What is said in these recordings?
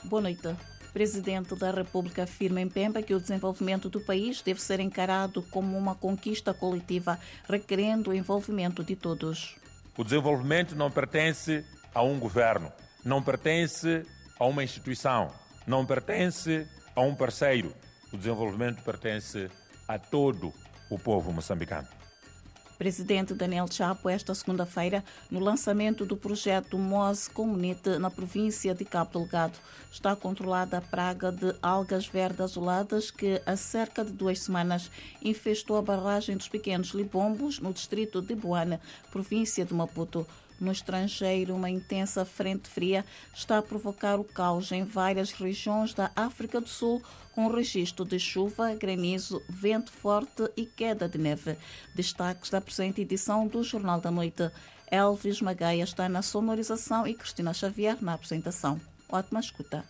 Boa noite. O Presidente da República afirma em Pemba que o desenvolvimento do país deve ser encarado como uma conquista coletiva, requerendo o envolvimento de todos. O desenvolvimento não pertence a um governo, não pertence a uma instituição, não pertence a um parceiro. O desenvolvimento pertence a todo o povo moçambicano. Presidente Daniel Chapo, esta segunda-feira, no lançamento do projeto MOSE Community na província de Cabo Delgado, está controlada a praga de algas verdes azuladas que, há cerca de 2 semanas, infestou a barragem dos Pequenos Libombos, no distrito de Buana, província de Maputo. No estrangeiro, uma intensa frente fria está a provocar o caos em várias regiões da África do Sul, com registro de chuva, granizo, vento forte e queda de neve. Destaques da presente edição do Jornal da Noite. Elvis Magaia está na sonorização e Cristina Xavier na apresentação. Ótima escuta.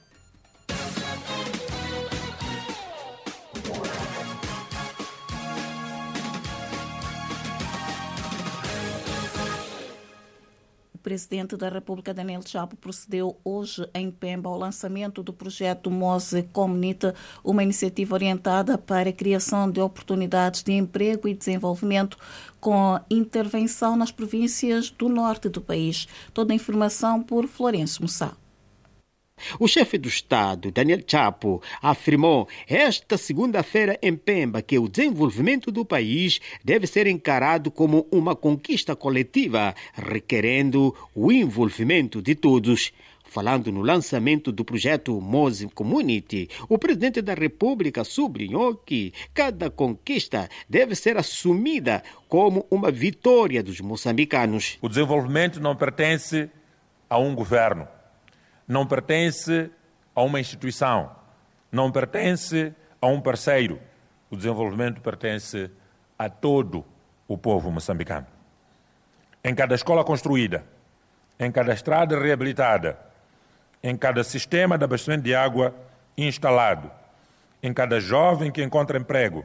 O Presidente da República, Daniel Chapo, procedeu hoje em Pemba ao lançamento do projeto MOSE Community, uma iniciativa orientada para a criação de oportunidades de emprego e desenvolvimento com intervenção nas províncias do norte do país. Toda a informação por Florencio Mussá. O chefe do Estado, Daniel Chapo, afirmou esta segunda-feira em Pemba que o desenvolvimento do país deve ser encarado como uma conquista coletiva, requerendo o envolvimento de todos. Falando no lançamento do projeto MOSE Community, o presidente da República sublinhou que cada conquista deve ser assumida como uma vitória dos moçambicanos. O desenvolvimento não pertence a um governo, não pertence a uma instituição, não pertence a um parceiro. O desenvolvimento pertence a todo o povo moçambicano. Em cada escola construída, em cada estrada reabilitada, em cada sistema de abastecimento de água instalado, em cada jovem que encontra emprego,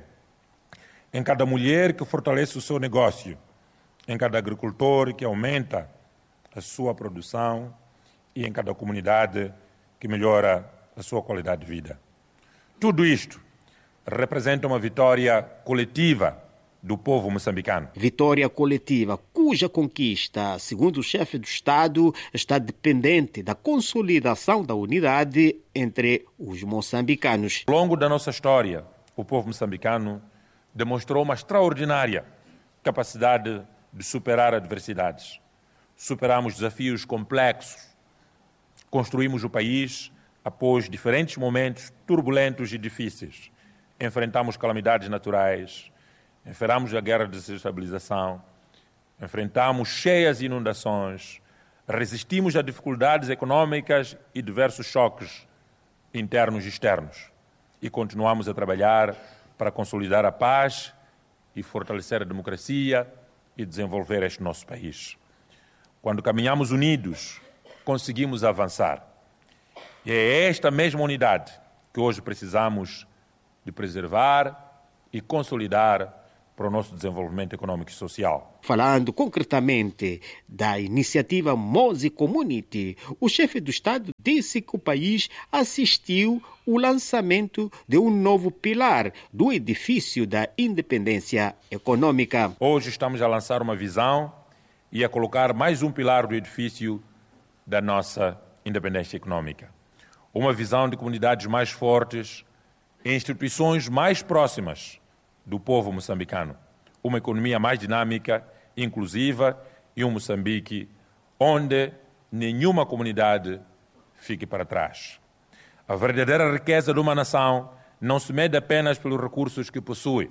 em cada mulher que fortalece o seu negócio, em cada agricultor que aumenta a sua produção e em cada comunidade que melhora a sua qualidade de vida. Tudo isto representa uma vitória coletiva do povo moçambicano. Vitória coletiva, cuja conquista, segundo o chefe do Estado, está dependente da consolidação da unidade entre os moçambicanos. Ao longo da nossa história, o povo moçambicano demonstrou uma extraordinária capacidade de superar adversidades. Superamos desafios complexos. Construímos o país após diferentes momentos turbulentos e difíceis. Enfrentamos calamidades naturais, enfrentamos a guerra de desestabilização, enfrentamos cheias inundações, resistimos a dificuldades econômicas e diversos choques internos e externos. E continuamos a trabalhar para consolidar a paz e fortalecer a democracia e desenvolver este nosso país. Quando caminhamos unidos, conseguimos avançar. E é esta mesma unidade que hoje precisamos de preservar e consolidar para o nosso desenvolvimento econômico e social. Falando concretamente da iniciativa MOSE Community, o chefe do Estado disse que o país assistiu ao lançamento de um novo pilar do edifício da independência econômica. Hoje estamos a lançar uma visão e a colocar mais um pilar do edifício da nossa independência econômica. Uma visão de comunidades mais fortes e instituições mais próximas do povo moçambicano. Uma economia mais dinâmica, inclusiva e um Moçambique onde nenhuma comunidade fique para trás. A verdadeira riqueza de uma nação não se mede apenas pelos recursos que possui,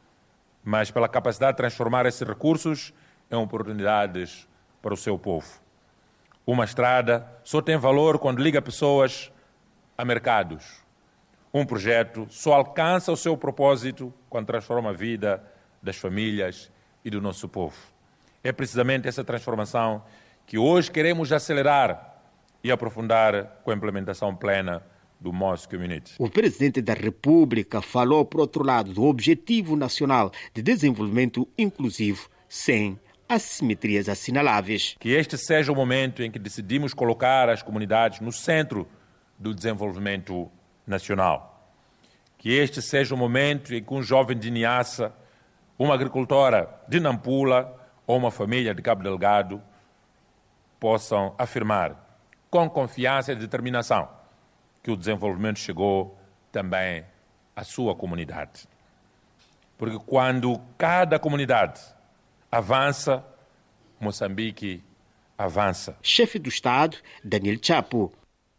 mas pela capacidade de transformar esses recursos em oportunidades para o seu povo. Uma estrada só tem valor quando liga pessoas a mercados. Um projeto só alcança o seu propósito quando transforma a vida das famílias e do nosso povo. É precisamente essa transformação que hoje queremos acelerar e aprofundar com a implementação plena do MOSE Community. O presidente da República falou, por outro lado, do Objetivo Nacional de Desenvolvimento Inclusivo, sem assimetrias assinaláveis. Que este seja o momento em que decidimos colocar as comunidades no centro do desenvolvimento nacional. Que este seja o momento em que um jovem de Niassa, uma agricultora de Nampula ou uma família de Cabo Delgado possam afirmar com confiança e determinação que o desenvolvimento chegou também à sua comunidade. Porque quando cada comunidade avança, Moçambique avança. Chefe do Estado, Daniel Chapo.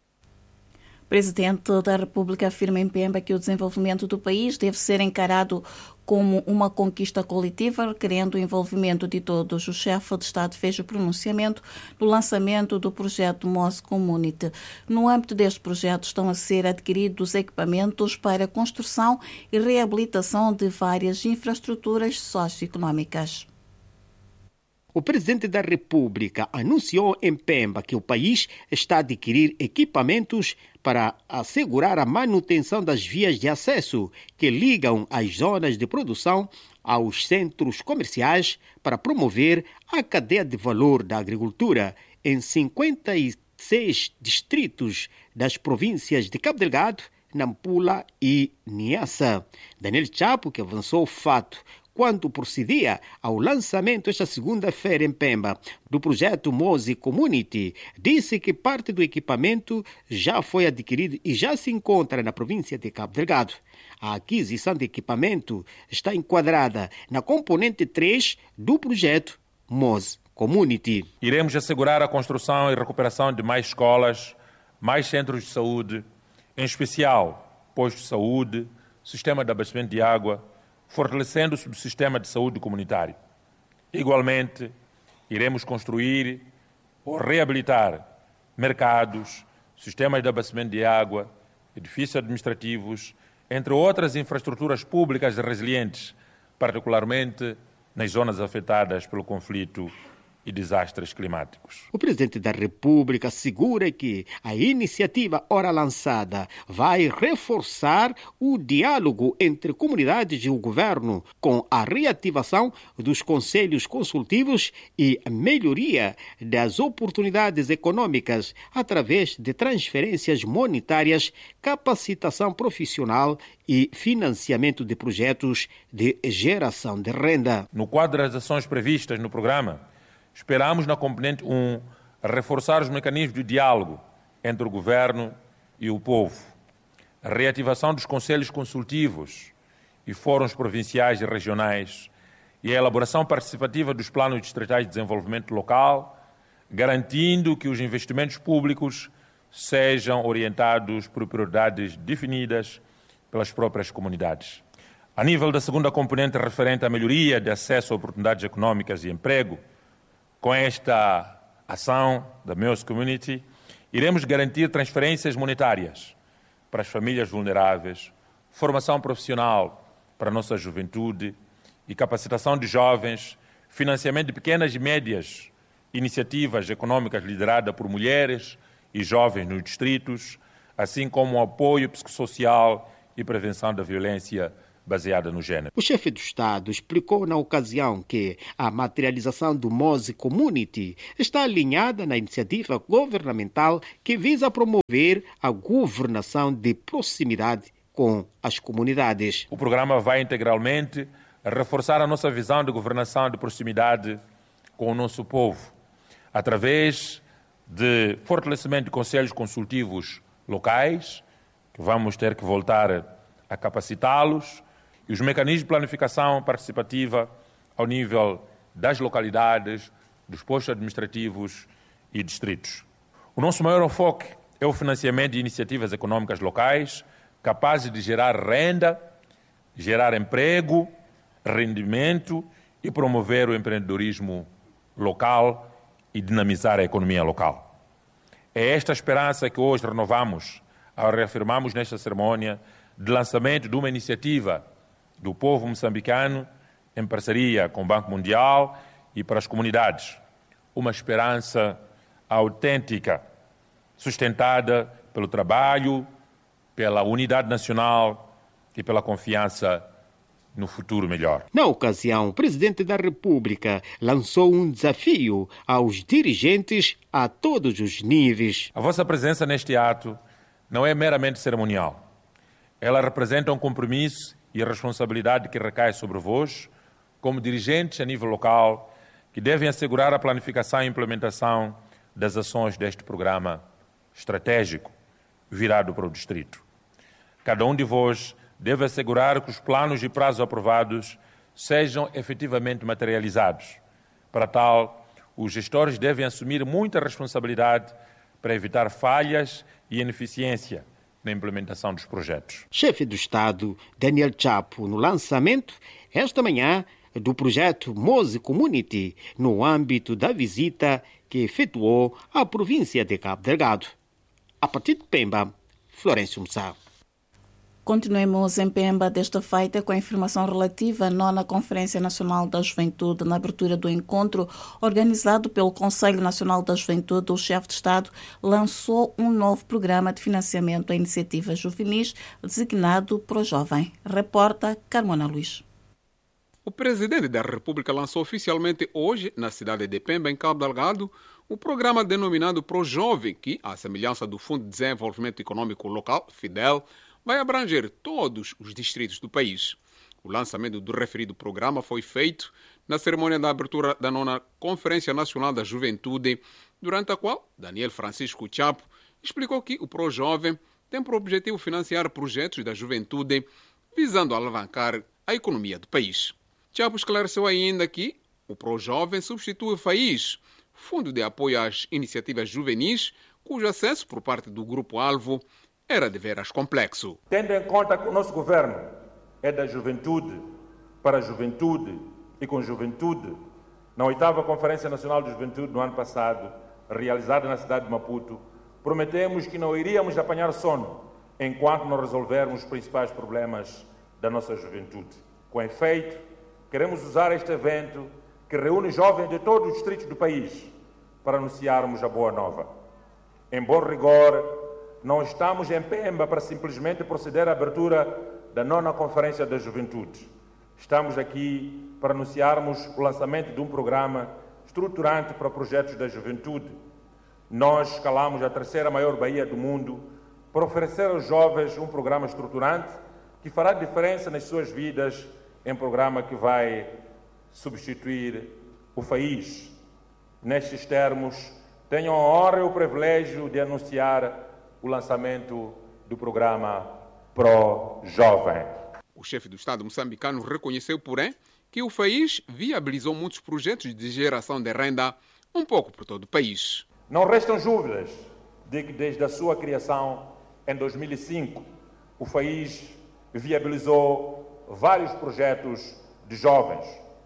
Presidente da República afirma em Pemba que o desenvolvimento do país deve ser encarado como uma conquista coletiva, requerendo o envolvimento de todos. O chefe de Estado fez o pronunciamento no lançamento do projeto MOS Community. No âmbito deste projeto estão a ser adquiridos equipamentos para a construção e reabilitação de várias infraestruturas socioeconómicas. O presidente da República anunciou em Pemba que o país está a adquirir equipamentos para assegurar a manutenção das vias de acesso que ligam as zonas de produção aos centros comerciais para promover a cadeia de valor da agricultura em 56 distritos das províncias de Cabo Delgado, Nampula e Niassa. Daniel Chapo, que avançou o fato quando procedia ao lançamento esta segunda-feira em Pemba do projeto MOS Community, disse que parte do equipamento já foi adquirido e já se encontra na província de Cabo Delgado. A aquisição de equipamento está enquadrada na componente 3 do projeto MOS Community. Iremos assegurar a construção e recuperação de mais escolas, mais centros de saúde, em especial postos de saúde, sistema de abastecimento de água, fortalecendo o subsistema de saúde comunitário. Igualmente, iremos construir ou reabilitar mercados, sistemas de abastecimento de água, edifícios administrativos, entre outras infraestruturas públicas resilientes, particularmente nas zonas afetadas pelo conflito e desastres climáticos. O presidente da República assegura que a iniciativa ora lançada vai reforçar o diálogo entre comunidades e o governo, com a reativação dos conselhos consultivos e a melhoria das oportunidades econômicas através de transferências monetárias, capacitação profissional e financiamento de projetos de geração de renda. No quadro das ações previstas no programa, esperamos, na componente 1, reforçar os mecanismos de diálogo entre o governo e o povo, a reativação dos conselhos consultivos e fóruns provinciais e regionais e a elaboração participativa dos planos distritais de desenvolvimento local, garantindo que os investimentos públicos sejam orientados por prioridades definidas pelas próprias comunidades. A nível da segunda componente referente à melhoria de acesso a oportunidades econômicas e emprego, com esta ação da MOS Community, iremos garantir transferências monetárias para as famílias vulneráveis, formação profissional para a nossa juventude e capacitação de jovens, financiamento de pequenas e médias iniciativas econômicas lideradas por mulheres e jovens nos distritos, assim como o apoio psicossocial e prevenção da violência baseada no género. O chefe do Estado explicou na ocasião que a materialização do MOS Community está alinhada na iniciativa governamental que visa promover a governação de proximidade com as comunidades. O programa vai integralmente reforçar a nossa visão de governação de proximidade com o nosso povo, através de fortalecimento de conselhos consultivos locais, que vamos ter que voltar a capacitá-los, e os mecanismos de planificação participativa ao nível das localidades, dos postos administrativos e distritos. O nosso maior enfoque é o financiamento de iniciativas econômicas locais capazes de gerar renda, gerar emprego, rendimento e promover o empreendedorismo local e dinamizar a economia local. É esta esperança que hoje renovamos ao reafirmarmos nesta cerimônia de lançamento de uma iniciativa do povo moçambicano em parceria com o Banco Mundial e para as comunidades. Uma esperança autêntica, sustentada pelo trabalho, pela unidade nacional e pela confiança no futuro melhor. Na ocasião, o presidente da República lançou um desafio aos dirigentes a todos os níveis. A vossa presença neste ato não é meramente cerimonial. Ela representa um compromisso e a responsabilidade que recai sobre vós, como dirigentes a nível local, que devem assegurar a planificação e implementação das ações deste programa estratégico virado para o distrito. Cada um de vós deve assegurar que os planos e prazos aprovados sejam efetivamente materializados. Para tal, os gestores devem assumir muita responsabilidade para evitar falhas e ineficiência na implementação dos projetos. Chefe do Estado, Daniel Chapo, no lançamento, esta manhã, do projeto Mose Community, no âmbito da visita que efetuou à província de Cabo Delgado. A partir de Pemba, Florencio Mussá. Continuemos em Pemba desta feita com a informação relativa à 9ª Conferência Nacional da Juventude. Na abertura do encontro organizado pelo Conselho Nacional da Juventude, o chefe de Estado lançou um novo programa de financiamento a iniciativas juvenis designado Pro Jovem. Reporta Carmona Luís. O presidente da República lançou oficialmente hoje, na cidade de Pemba, em Cabo Delgado, o programa denominado Pro Jovem, que, à semelhança do Fundo de Desenvolvimento Econômico Local, FIDEL, vai abranger todos os distritos do país. O lançamento do referido programa foi feito na cerimônia da abertura da 9ª Conferência Nacional da Juventude, durante a qual Daniel Francisco Chapo explicou que o Pro Jovem tem por objetivo financiar projetos da juventude visando alavancar a economia do país. Chapo esclareceu ainda que o Pro Jovem substitui o FAIS, Fundo de Apoio às Iniciativas Juvenis, cujo acesso por parte do Grupo-Alvo era de veras complexo. Tendo em conta que o nosso governo é da juventude, para a juventude e com juventude, na 8ª Conferência Nacional de Juventude no ano passado, realizada na cidade de Maputo, prometemos que não iríamos apanhar sono enquanto não resolvermos os principais problemas da nossa juventude. Com efeito, queremos usar este evento, que reúne jovens de todo o distrito do país, para anunciarmos a boa nova. Em bom rigor, não estamos em Pemba para simplesmente proceder à abertura da 9ª Conferência da Juventude. Estamos aqui para anunciarmos o lançamento de um programa estruturante para projetos da juventude. Nós escalamos a 3ª maior baía do mundo para oferecer aos jovens um programa estruturante que fará diferença nas suas vidas, em programa que vai substituir o FAIS. Nestes termos, tenho a honra e o privilégio de anunciar o lançamento do programa Pro Jovem. O chefe do Estado moçambicano reconheceu, porém, que o FAIS viabilizou muitos projetos de geração de renda um pouco por todo o país. Não restam dúvidas de que desde a sua criação em 2005, o FAIS viabilizou vários projetos de jovens.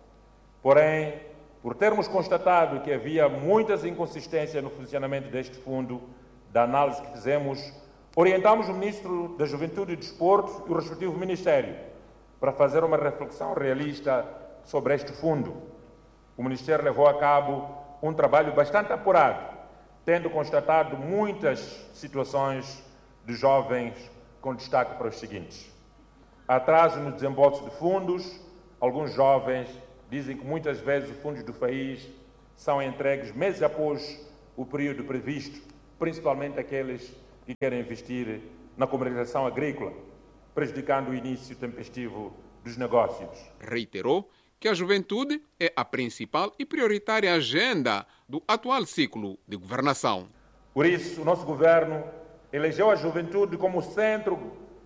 Porém, por termos constatado que havia muitas inconsistências no funcionamento deste fundo, da análise que fizemos, orientamos o Ministro da Juventude e Desporto e o respectivo Ministério para fazer uma reflexão realista sobre este fundo. O Ministério levou a cabo um trabalho bastante apurado, tendo constatado muitas situações de jovens com destaque para os seguintes: atraso no desembolso de fundos. Alguns jovens dizem que muitas vezes os fundos do FAIS são entregues meses após o período previsto, principalmente aqueles que querem investir na comercialização agrícola, prejudicando o início tempestivo dos negócios. Reiterou que a juventude é a principal e prioritária agenda do atual ciclo de governação. Por isso, o nosso governo elegeu a juventude como centro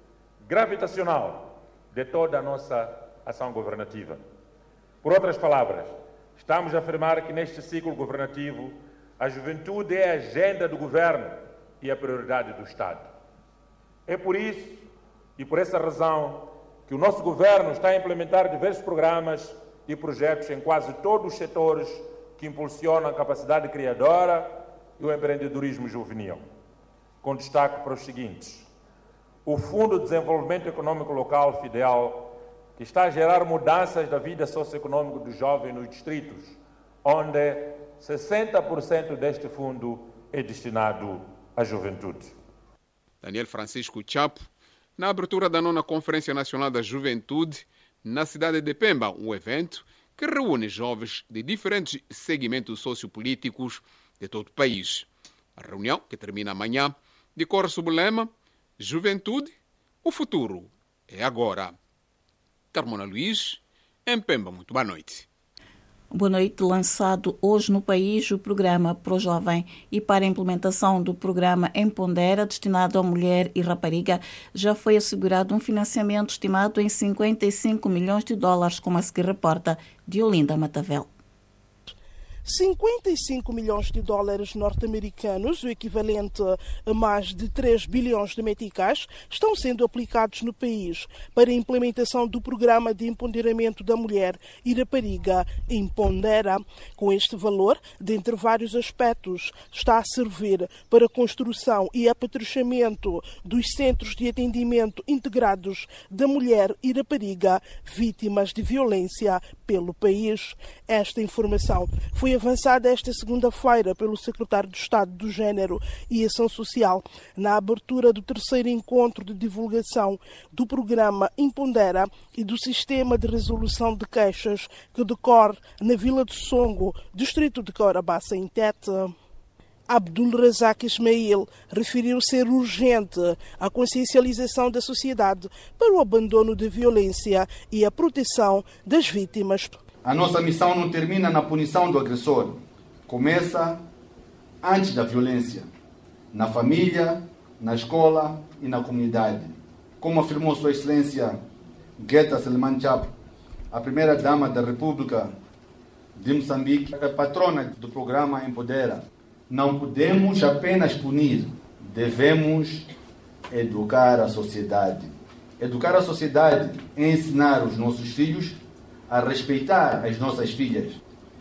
gravitacional de toda a nossa ação governativa. Por outras palavras, estamos a afirmar que neste ciclo governativo a juventude é a agenda do governo e a prioridade do Estado. É por isso e por essa razão que o nosso governo está a implementar diversos programas e projetos em quase todos os setores que impulsionam a capacidade criadora e o empreendedorismo juvenil, com destaque para os seguintes: o Fundo de Desenvolvimento Econômico Local, FIDEL, que está a gerar mudanças da vida socioeconômica dos jovens nos distritos, onde 60% deste fundo é destinado à juventude. Daniel Francisco Chapo, na abertura da 9ª Conferência Nacional da Juventude, na cidade de Pemba, um evento que reúne jovens de diferentes segmentos sociopolíticos de todo o país. A reunião, que termina amanhã, decorre sob o lema Juventude, o futuro é agora. Carmona Luiz, em Pemba, muito boa noite. Boa noite. Lançado hoje no país o programa ProJovem e para a implementação do programa Empodera, destinado à mulher e rapariga, já foi assegurado um financiamento estimado em 55 milhões de dólares, como a seguir reporta Diolinda Matavel. 55 milhões de dólares norte-americanos, o equivalente a mais de 3 bilhões de meticais, estão sendo aplicados no país para a implementação do programa de empoderamento da mulher e rapariga Empodera. Com este valor, dentre vários aspectos, está a servir para a construção e apetrechamento dos centros de atendimento integrados da mulher e rapariga vítimas de violência pelo país. Esta informação foi avançada esta segunda-feira pelo secretário de Estado do Gênero e Ação Social na abertura do terceiro encontro de divulgação do programa Empodera e do sistema de resolução de queixas que decorre na Vila de Songo, distrito de Corabaça, em Tete. Abdulrazak Ismail referiu ser urgente a consciencialização da sociedade para o abandono da violência e a proteção das vítimas. A nossa missão não termina na punição do agressor. Começa antes da violência, na família, na escola e na comunidade. Como afirmou Sua Excelência Guetta Selman Chap, a primeira-dama da República de Moçambique, a patrona do programa Empodera, não podemos apenas punir, devemos educar a sociedade. Educar a sociedade é ensinar os nossos filhos a respeitar as nossas filhas,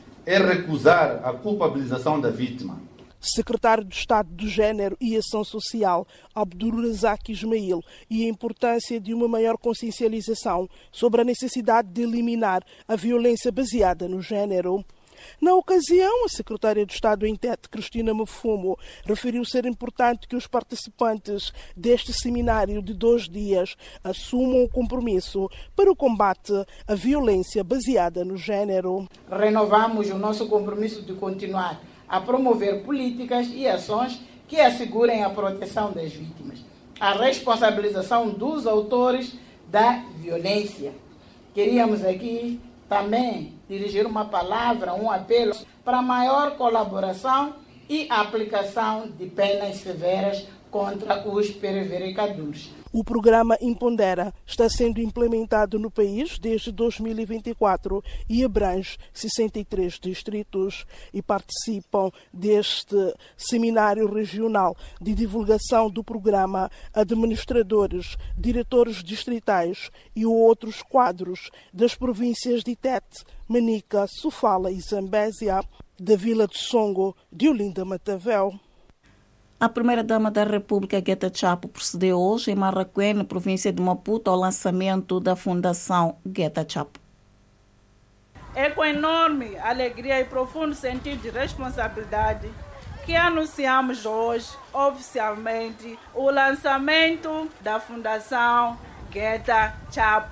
é recusar a culpabilização da vítima. Secretário de Estado do Gênero e Ação Social, Abdulrazak Ismail, e a importância de uma maior consciencialização sobre a necessidade de eliminar a violência baseada no género. Na ocasião, a secretária de Estado em Tete, Cristina Mafumo, referiu ser importante que os participantes deste seminário de 2 dias assumam o compromisso para o combate à violência baseada no género. Renovamos o nosso compromisso de continuar a promover políticas e ações que assegurem a proteção das vítimas, a responsabilização dos autores da violência. Queríamos aqui também dirigir uma palavra, um apelo para maior colaboração e aplicação de penas severas contra os prevaricadores. O programa Empodera está sendo implementado no país desde 2024 e abrange 63 distritos e participam deste seminário regional de divulgação do programa administradores, diretores distritais e outros quadros das províncias de Tete, Manica, Sofala e Zambésia. Da Vila de Songo, Diolinda Matavel. A primeira-dama da República, Guetta Chapo, procedeu hoje em Marraquém, província de Maputo, ao lançamento da Fundação Guetta Chapo. É com enorme alegria e profundo sentido de responsabilidade que anunciamos hoje, oficialmente, o lançamento da Fundação Guetta Chapo.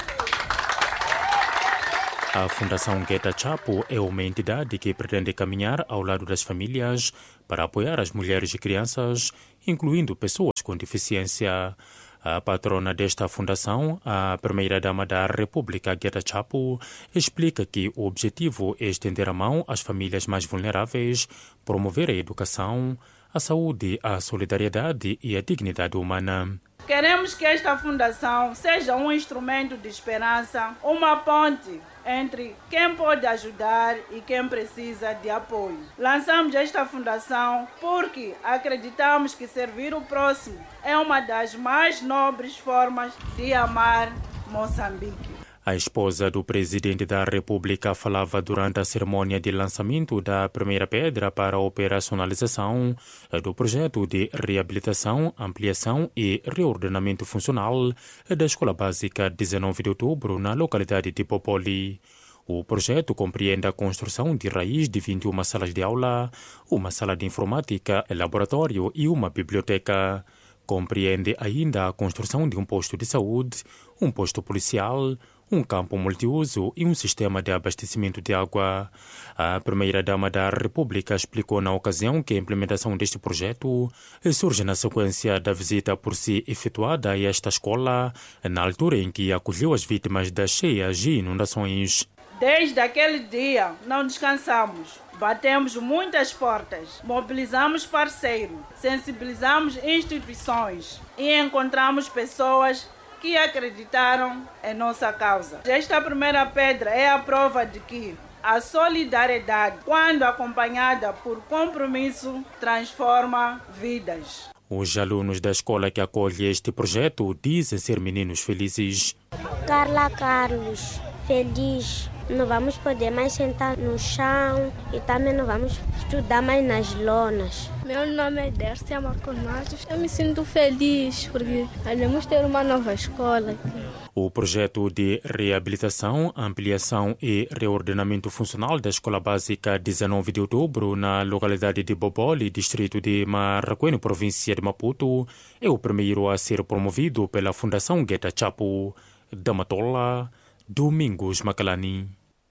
A Fundação Guetta Chapo é uma entidade que pretende caminhar ao lado das famílias para apoiar as mulheres e crianças, incluindo pessoas com deficiência. A patrona desta fundação, a primeira-dama da República, Guetta Chapo, explica que o objetivo é estender a mão às famílias mais vulneráveis, promover a educação, a saúde, a solidariedade e a dignidade humana. Queremos que esta fundação seja um instrumento de esperança, uma ponte entre quem pode ajudar e quem precisa de apoio. Lançamos esta fundação porque acreditamos que servir o próximo é uma das mais nobres formas de amar Moçambique. A esposa do presidente da República falava durante a cerimônia de lançamento da primeira pedra para a operacionalização do projeto de reabilitação, ampliação e reordenamento funcional da Escola Básica 19 de Outubro, na localidade de Popoli. O projeto compreende a construção de raiz de 21 salas de aula, uma sala de informática, laboratório e uma biblioteca. Compreende ainda a construção de um posto de saúde, um posto policial, um campo multiuso e um sistema de abastecimento de água. A primeira-dama da República explicou na ocasião que a implementação deste projeto surge na sequência da visita por si efetuada a esta escola, na altura em que acolheu as vítimas das cheias e inundações. Desde aquele dia não descansamos, batemos muitas portas, mobilizamos parceiros, sensibilizamos instituições e encontramos pessoas que acreditaram em nossa causa. Esta primeira pedra é a prova de que a solidariedade, quando acompanhada por compromisso, transforma vidas. Os alunos da escola que acolhe este projeto dizem ser meninos felizes. Carla Carlos, feliz. Não vamos poder mais sentar no chão e também não vamos estudar mais nas lonas. Meu nome é Dércia Marconatos. Eu me sinto feliz porque vamos ter uma nova escola aqui. O projeto de reabilitação, ampliação e reordenamento funcional da Escola Básica 19 de Outubro, na localidade de Boboli, distrito de Marraquém, província de Maputo, é o primeiro a ser promovido pela Fundação Guetta Chapo. Da Matola, Domingos Macalani.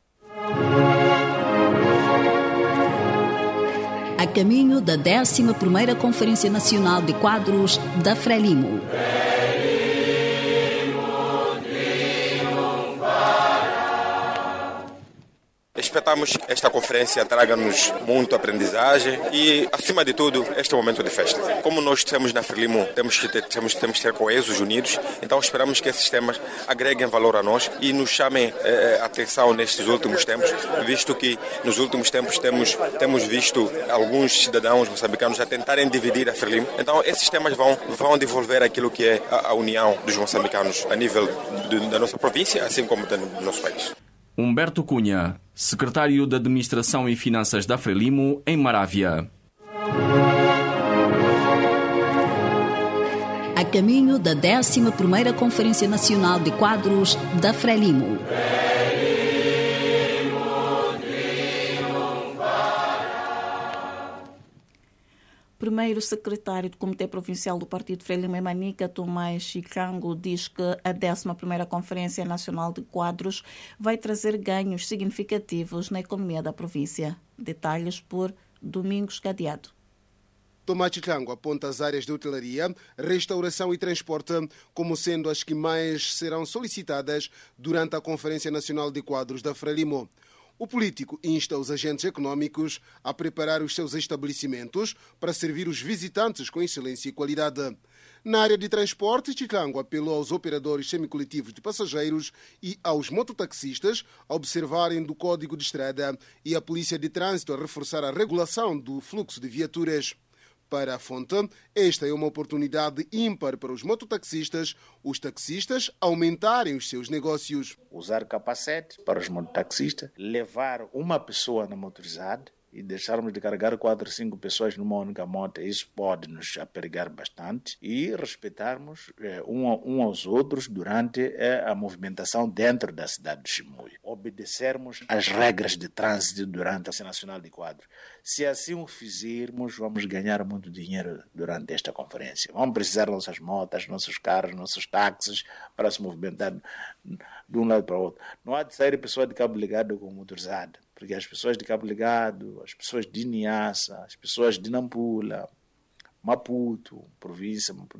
A caminho da 11ª Conferência Nacional de Quadros da Frelimo. Esperamos que esta conferência traga-nos muito aprendizagem e, acima de tudo, este momento de festa. Como nós temos na Frelimo, temos que ter coesos unidos, então esperamos que esses temas agreguem valor a nós e nos chamem a atenção nestes últimos tempos, visto que nos últimos tempos temos visto alguns cidadãos moçambicanos a tentarem dividir a Frelimo. Então esses temas vão desenvolver aquilo que é a união dos moçambicanos a nível da nossa província, assim como do nosso país. Humberto Cunha, secretário de Administração e Finanças da Frelimo, em Marávia. A caminho da 11ª Conferência Nacional de Quadros da Frelimo. Primeiro secretário do Comitê Provincial do Partido Frelimo em Manica, Tomás Chicango, diz que a 11ª Conferência Nacional de Quadros vai trazer ganhos significativos na economia da província. Detalhes por Domingos Cadeado. Tomás Chicango aponta as áreas de hotelaria, restauração e transporte como sendo as que mais serão solicitadas durante a Conferência Nacional de Quadros da Frelimo. O político insta os agentes econômicos a preparar os seus estabelecimentos para servir os visitantes com excelência e qualidade. Na área de transporte, Chicango apelou aos operadores semicoletivos de passageiros e aos mototaxistas a observarem do Código de Estrada e a Polícia de Trânsito a reforçar a regulação do fluxo de viaturas. Para a fonte, esta é uma oportunidade ímpar para os mototaxistas, os taxistas aumentarem os seus negócios. Usar capacete para os mototaxistas, levar uma pessoa na motorizada e deixarmos de carregar 4 ou 5 pessoas numa única moto, isso pode nos aperrear bastante, e respeitarmos um aos outros durante a movimentação dentro da cidade de Chimoio. Obedecermos às regras de trânsito durante a Nacional de Quadros. Se assim o fizermos, vamos ganhar muito dinheiro durante esta conferência. Vamos precisar das nossas motas, nossos carros, nossos táxis para se movimentar de um lado para o outro. Não há de sair pessoa de cabo ligado com motorizada, porque as pessoas de Cabo Ligado, as pessoas de Niassa, as pessoas de Nampula, Maputo, província